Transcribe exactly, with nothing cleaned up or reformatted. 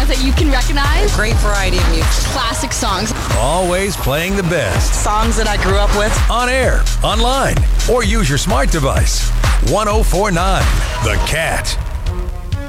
songs that you can recognize. Great variety of music. Classic songs. Always playing the best. Songs that I grew up with. On air, online, or use your smart device. one oh four point nine The Cat.